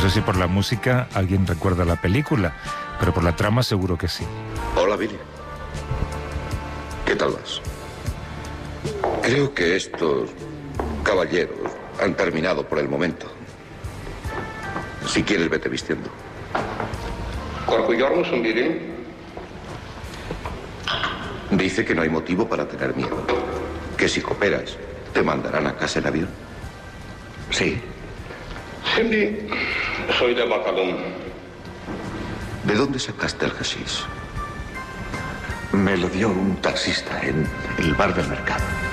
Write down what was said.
sé si por la música alguien recuerda la película, pero por la trama seguro que sí. Hola, Billy. ¿Qué tal vas? Creo que estos caballeros han terminado por el momento. Si quieres, vete vistiendo. Dice que no hay motivo para tener miedo. Que si cooperas, te mandarán a casa en avión. Sí. Sí, soy de Bacalón. ¿De dónde sacaste el hashish? Me lo dio un taxista en el bar del mercado.